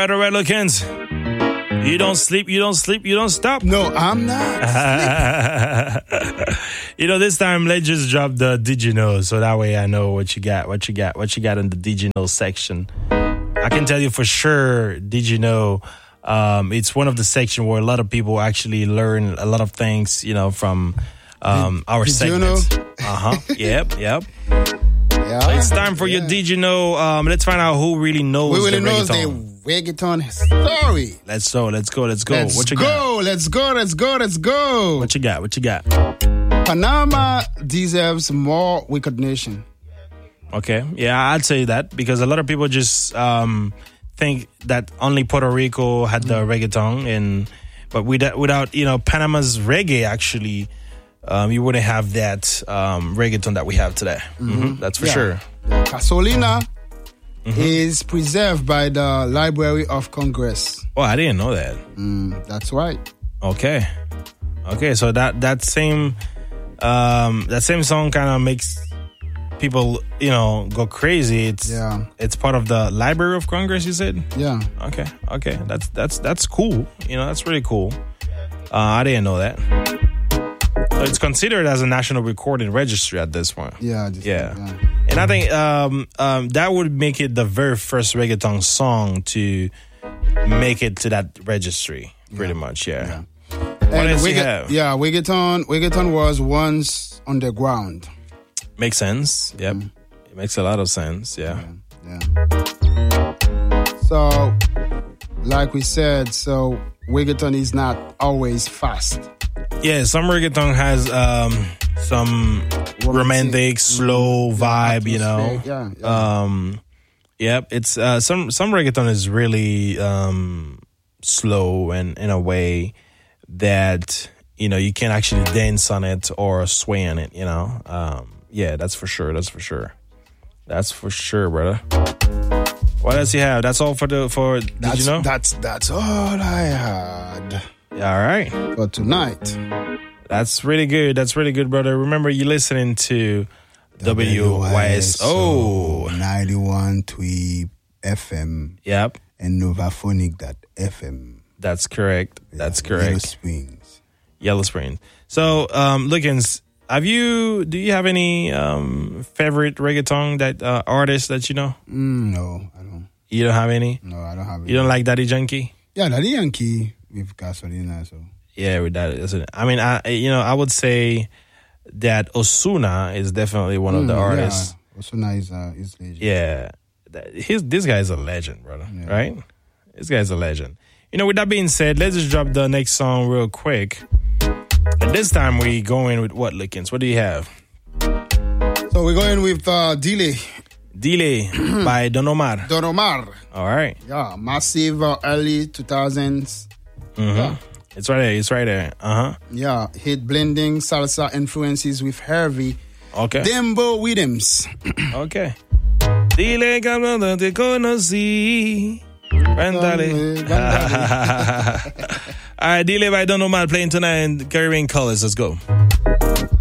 all right, Lookins. You don't sleep, you don't stop. No, I'm not. This time, let's just drop the Did You Know, so that way I know what you got in the Did You Know section. I can tell you for sure, Did You Know, it's one of the sections where a lot of people actually learn a lot of things, from our segments. Yep. Yeah, So it's time for your Did You Know. Let's find out who really knows the reggaeton. the reggaeton story. Let's go. What you got? Let's go. What you got? Panama deserves more recognition. Okay. Yeah, I'd say that because a lot of people just think that only Puerto Rico had the reggaeton, but without Panama's reggae actually, you wouldn't have that reggaeton that we have today. That's for sure. Casolina is preserved by the Library of Congress. Oh, I didn't know that. That's right. Okay. So that same song kind of makes people go crazy. It's part of the Library of Congress, you said? Yeah. Okay. That's cool. That's really cool. I didn't know that. So it's considered as a national recording registry at this point. Yeah. And I think that would make it the very first reggaeton song to make it to that registry, pretty much. Yeah. And reggaeton was once underground. Makes sense. Yep. It makes a lot of sense. Yeah. So, like we said, reggaeton is not always fast. Yeah, some reggaeton has some romantic, slow vibe, Yep, it's some reggaeton is really slow and in a way that you can actually dance on it or sway on it. Yeah, that's for sure. That's for sure, brother. What else you have? That's all Did You Know? That's all I had. All right. For tonight. That's really good, brother. Remember, you're listening to WYSO 91.3 FM. Yep. And Novaphonic.fm. That's correct. Yellow Springs. So, Lookins, do you have any favorite reggaeton artists that you know? No, I don't. You don't have any? No, I don't have any. You don't like Daddy Yankee? Yeah, Daddy Yankee with Gasolina, so. Yeah, with that. I mean, I would say that Ozuna is definitely one of the artists. Yeah. Ozuna is legend. Yeah. This guy is a legend, brother. Yeah. Right? This guy is a legend. With that being said, let's just drop the next song real quick. And this time we go in with what, Lickens? What do you have? So we're going with Delay. Delay by Don Omar. Don Omar. All right. Yeah, massive early 2000s. Yeah. It's right there. Yeah, hit blending salsa influences with heavy. Okay. Dembo Williams. Okay. Dile cabrón te conocí. Vandale. All right, Dile by Don Omar playing tonight in Caribbean Colors. Let's go.